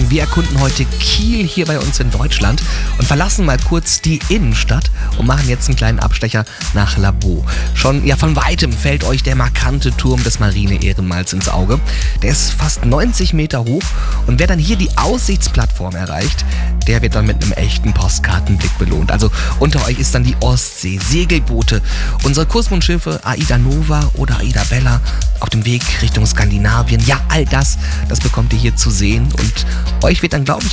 Wir erkunden heute Kiel hier bei uns in Deutschland und verlassen mal kurz die Innenstadt und machen jetzt einen kleinen Abstecher nach Labo. Schon von weitem fällt euch der markante Turm des Marine-Ehrenmals ins Auge. Der ist fast 90 Meter hoch und wer dann hier die Aussichtsplattform erreicht, der wird dann mit einem echten Postkartenblick belohnt. Also unter euch ist dann die Ostsee, Segelboote, unsere Kursmundschiffe Aida Nova oder Aida Bella auf dem Weg Richtung Skandinavien. Ja, all das bekommt ihr hier zu sehen und euch wird dann, glaube ich,